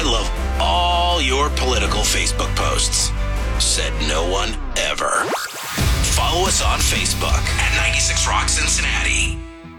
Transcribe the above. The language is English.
love all your political Facebook posts. Said no one ever. Follow us on Facebook at 96 Rock Cincinnati.